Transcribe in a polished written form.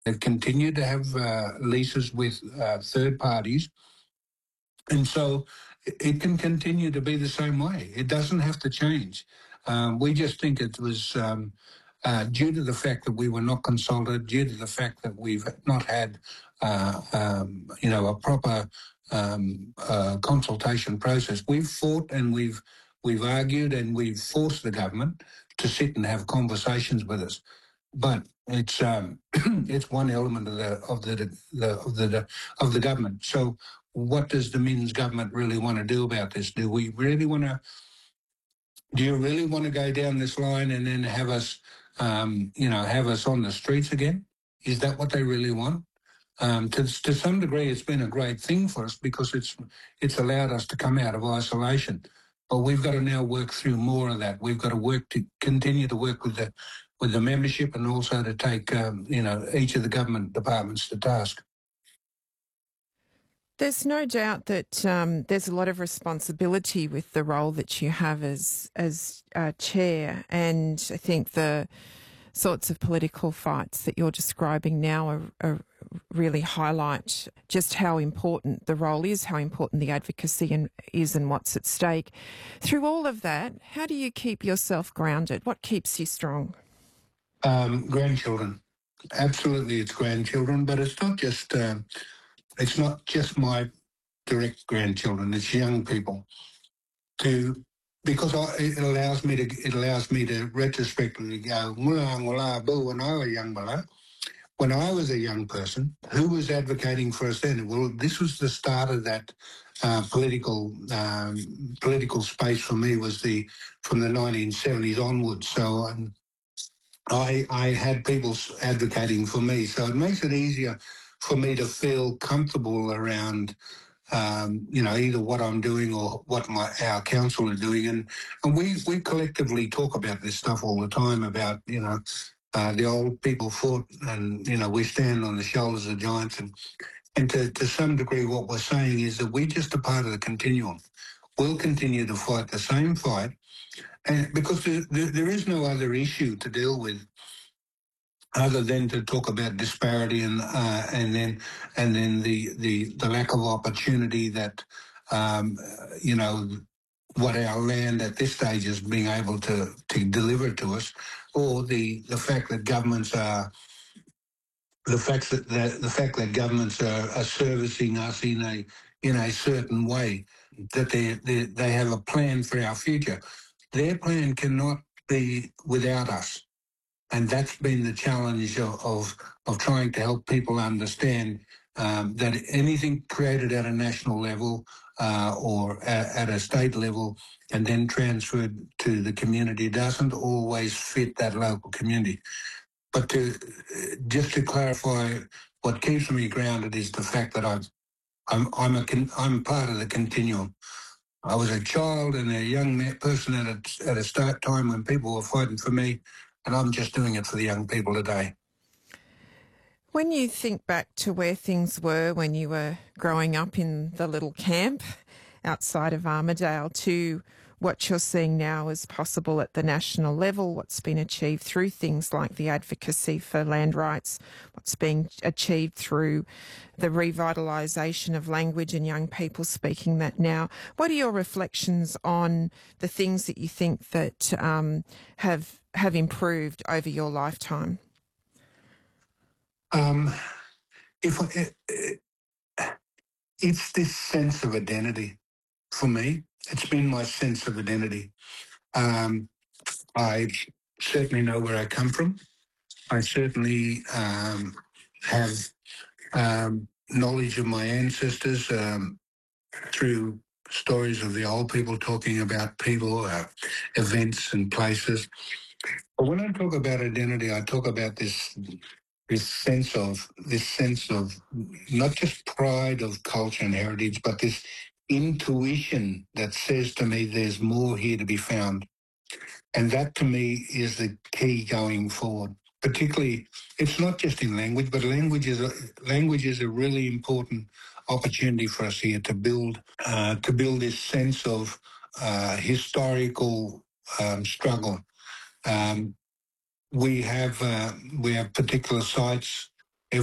They've continued to have leases with third parties. And so it can continue to be the same way. It doesn't have to change. We just think it was due to the fact that we were not consulted, due to the fact that we've not had, a proper consultation process. We've fought and we've argued and we've forced the government to sit and have conversations with us. But it's it's one element of the government. So what does the Minns government really want to do about this? Do you really want to go down this line and then have us, have us on the streets again? Is that what they really want? To some degree, it's been a great thing for us because it's allowed us to come out of isolation. But we've got to now work through more of that. We've got to continue to work with the membership and also to take, each of the government departments to task. There's no doubt that there's a lot of responsibility with the role that you have as chair, and I think the sorts of political fights that you're describing now are really highlight just how important the role is, how important the advocacy is and what's at stake. Through all of that, how do you keep yourself grounded? What keeps you strong? Grandchildren. Absolutely, it's grandchildren, but it's not just... it's not just my direct grandchildren; it's young people. Because it allows me to retrospectively go, when I was a young person, who was advocating for us then? Well, this was the start of that political space for me. Was from the 1970s onwards. So I had people advocating for me, so it makes it easier for me to feel comfortable around, either what I'm doing or what our council are doing. And we collectively talk about this stuff all the time about, the old people fought and, we stand on the shoulders of giants. And to some degree, what we're saying is that we're just a part of the continuum. We'll continue to fight the same fight. And because there is no other issue to deal with other than to talk about disparity and then the lack of opportunity that what our land at this stage is being able to deliver to us, or the fact that governments are the fact that governments are servicing us in a certain way, that they have a plan for our future. Their plan cannot be without us. And that's been the challenge of trying to help people understand that anything created at a national level or at a state level and then transferred to the community doesn't always fit that local community. But just to clarify, what keeps me grounded is the fact that I'm part of the continuum. I was a child and a young person at a start time when people were fighting for me, and I'm just doing it for the young people today. When you think back to where things were when you were growing up in the little camp outside of Armidale to what you're seeing now is possible at the national level, what's been achieved through things like the advocacy for land rights, what's being achieved through the revitalisation of language and young people speaking that now. What are your reflections on the things that you think that have improved over your lifetime? It's this sense of identity for me. It's been my sense of identity. I certainly know where I come from. I certainly have knowledge of my ancestors through stories of the old people talking about people, events and places. But when I talk about identity, I talk about this sense of not just pride of culture and heritage, but this intuition that says to me there's more here to be found. And that to me is the key going forward. Particularly, it's not just in language, but language is a really important opportunity for us here to build this sense of historical struggle. We have particular sites